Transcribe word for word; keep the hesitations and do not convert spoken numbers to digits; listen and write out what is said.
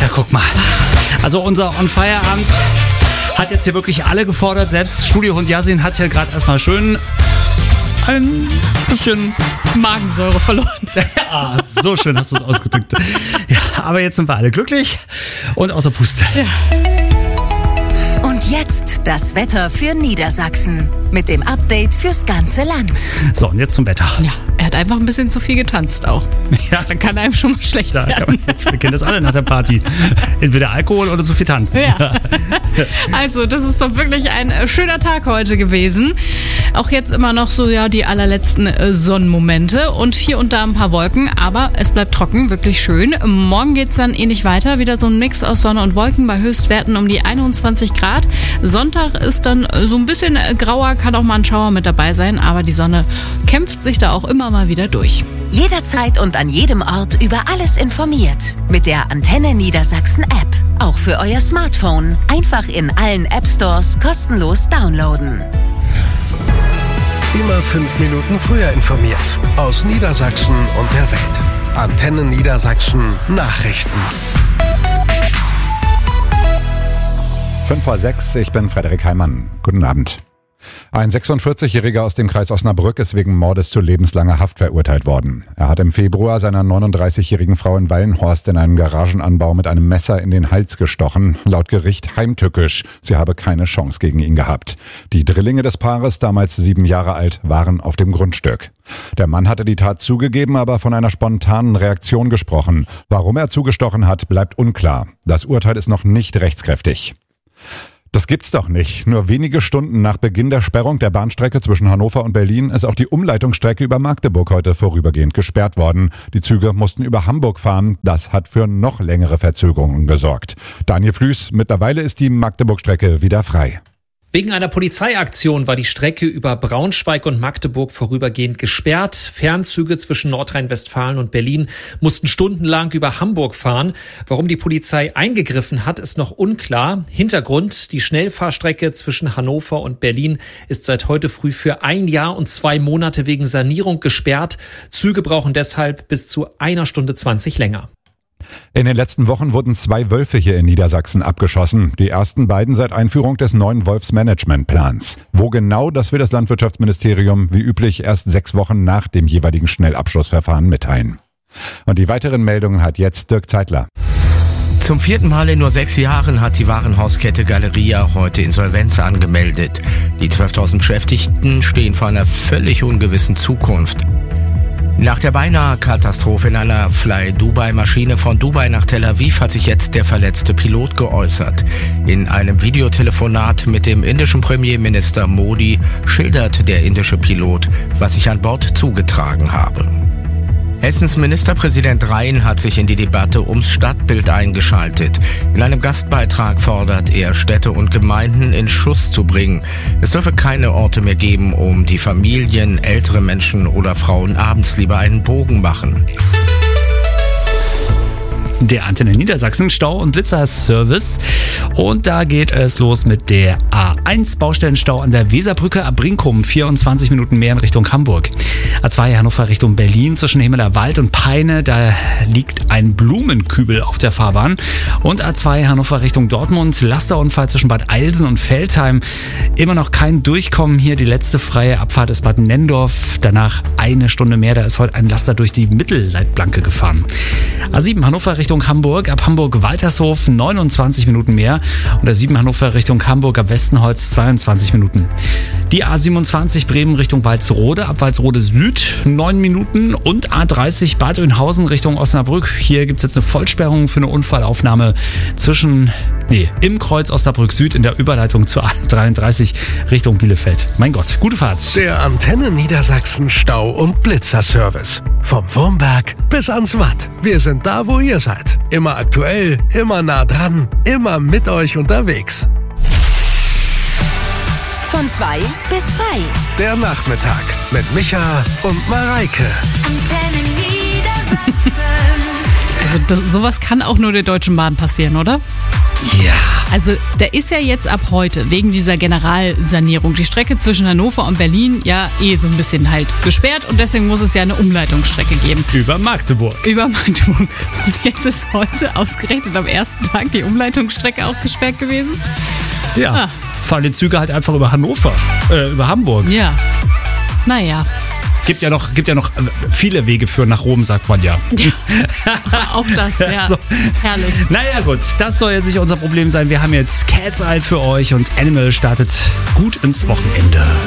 Ja, guck mal. Also unser On-Fire-Abend hat jetzt hier wirklich alle gefordert. Selbst Studiohund Yasin hat hier gerade erstmal schön ein bisschen Magensäure verloren. Ah, so schön hast du es ausgedrückt. Ja, aber jetzt sind wir alle glücklich und außer Puste. Ja. Und jetzt das Wetter für Niedersachsen mit dem Update fürs ganze Land. So, und jetzt zum Wetter. Ja, er hat einfach ein bisschen zu viel getanzt auch. Ja, Dann kann einem schon mal schlecht da kann werden. man jetzt, wir kennen das alle nach der Party. Entweder Alkohol oder zu viel tanzen. Ja. Also, das ist doch wirklich ein schöner Tag heute gewesen. Auch jetzt immer noch so ja die allerletzten äh, Sonnenmomente und hier und da ein paar Wolken, aber es bleibt trocken, wirklich schön. Morgen geht's dann ähnlich weiter, wieder so ein Mix aus Sonne und Wolken bei Höchstwerten um die einundzwanzig Grad. Sonntag ist dann so ein bisschen grauer, kann auch mal ein Schauer mit dabei sein, aber die Sonne kämpft sich da auch immer mal wieder durch. Jederzeit und an jedem Ort über alles informiert. Mit der Antenne Niedersachsen App. Auch für euer Smartphone. Einfach in allen App Stores kostenlos downloaden. Immer fünf Minuten früher informiert. Aus Niedersachsen und der Welt. Antenne Niedersachsen Nachrichten. fünf vor sechs, ich bin Frederik Heimann. Guten Abend. Ein sechsundvierzigjähriger aus dem Kreis Osnabrück ist wegen Mordes zu lebenslanger Haft verurteilt worden. Er hat im Februar seiner neununddreißigjährigen Frau in Wallenhorst in einem Garagenanbau mit einem Messer in den Hals gestochen. Laut Gericht heimtückisch. Sie habe keine Chance gegen ihn gehabt. Die Drillinge des Paares, damals sieben Jahre alt, waren auf dem Grundstück. Der Mann hatte die Tat zugegeben, aber von einer spontanen Reaktion gesprochen. Warum er zugestochen hat, bleibt unklar. Das Urteil ist noch nicht rechtskräftig. Das gibt's doch nicht. Nur wenige Stunden nach Beginn der Sperrung der Bahnstrecke zwischen Hannover und Berlin ist auch die Umleitungsstrecke über Magdeburg heute vorübergehend gesperrt worden. Die Züge mussten über Hamburg fahren. Das hat für noch längere Verzögerungen gesorgt. Daniel Flüß, mittlerweile ist die Magdeburg-Strecke wieder frei. Wegen einer Polizeiaktion war die Strecke über Braunschweig und Magdeburg vorübergehend gesperrt. Fernzüge zwischen Nordrhein-Westfalen und Berlin mussten stundenlang über Hamburg fahren. Warum die Polizei eingegriffen hat, ist noch unklar. Hintergrund: Die Schnellfahrstrecke zwischen Hannover und Berlin ist seit heute früh für ein Jahr und zwei Monate wegen Sanierung gesperrt. Züge brauchen deshalb bis zu einer Stunde zwanzig länger. In den letzten Wochen wurden zwei Wölfe hier in Niedersachsen abgeschossen. Die ersten beiden seit Einführung des neuen Wolfsmanagementplans. Wo genau, das will das Landwirtschaftsministerium wie üblich erst sechs Wochen nach dem jeweiligen Schnellabschussverfahren mitteilen. Und die weiteren Meldungen hat jetzt Dirk Zeitler. Zum vierten Mal in nur sechs Jahren hat die Warenhauskette Galeria heute Insolvenz angemeldet. Die zwölftausend Beschäftigten stehen vor einer völlig ungewissen Zukunft. Nach der beinahe Katastrophe in einer Fly-Dubai-Maschine von Dubai nach Tel Aviv hat sich jetzt der verletzte Pilot geäußert. In einem Videotelefonat mit dem indischen Premierminister Modi schildert der indische Pilot, was sich an Bord zugetragen habe. Hessens Ministerpräsident Rhein hat sich in die Debatte ums Stadtbild eingeschaltet. In einem Gastbeitrag fordert er, Städte und Gemeinden in Schuss zu bringen. Es dürfe keine Orte mehr geben, um die Familien, ältere Menschen oder Frauen abends lieber einen Bogen machen. Der Antenne Niedersachsen Stau- und Blitzerservice. Und da geht es los mit der A eins Baustellenstau an der Weserbrücke ab Brinkum. vierundzwanzig Minuten mehr in Richtung Hamburg. A zwei Hannover Richtung Berlin zwischen Himmeler Wald und Peine. Da liegt ein Blumenkübel auf der Fahrbahn. Und A zwei Hannover Richtung Dortmund. Lasterunfall zwischen Bad Eilsen und Veltheim. Immer noch kein Durchkommen hier. Die letzte freie Abfahrt ist Bad Nendorf. Danach eine Stunde mehr. Da ist heute ein Laster durch die Mittelleitplanke gefahren. A sieben Hannover Richtung Hamburg, ab Hamburg-Waltershof neunundzwanzig Minuten mehr und A sieben Hannover Richtung Hamburg ab Westenholz zweiundzwanzig Minuten. Die A siebenundzwanzig Bremen Richtung Walsrode, ab Walsrode Süd neun Minuten und A dreißig Bad Oeynhausen Richtung Osnabrück. Hier gibt es jetzt eine Vollsperrung für eine Unfallaufnahme zwischen, nee, im Kreuz Osnabrück Süd in der Überleitung zur A dreiunddreißig Richtung Bielefeld. Mein Gott, gute Fahrt. Der Antenne Niedersachsen Stau- und Blitzerservice. Vom Wurmberg bis ans Watt. Wir sind da, wo ihr seid. Immer aktuell, immer nah dran, immer mit euch unterwegs. Von zwei bis frei. Der Nachmittag mit Micha und Mareike. Antenne Niedersachsen. Also das, sowas kann auch nur der Deutschen Bahn passieren, oder? Ja. Also da ist ja jetzt ab heute wegen dieser Generalsanierung die Strecke zwischen Hannover und Berlin ja eh so ein bisschen halt gesperrt und deswegen muss es ja eine Umleitungsstrecke geben. Über Magdeburg. Über Magdeburg. Und jetzt ist heute ausgerechnet am ersten Tag die Umleitungsstrecke auch gesperrt gewesen. Ja. Ah. Fahren die Züge halt einfach über Hannover, äh, über Hamburg. Ja. Naja. Gibt ja noch, gibt ja noch viele Wege für nach Rom, sagt man ja. Ja. Auch das, ja. So. Herrlich. Naja gut, das soll jetzt nicht unser Problem sein. Wir haben jetzt Cat's Eye für euch und Animal startet gut ins Wochenende.